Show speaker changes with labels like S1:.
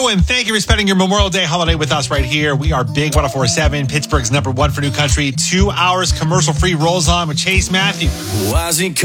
S1: you, and thank you for spending your Memorial Day holiday with us right here. We are Big 104.7, Pittsburgh's #1 for new country. 2 hours commercial-free rolls on with Chase Matthew.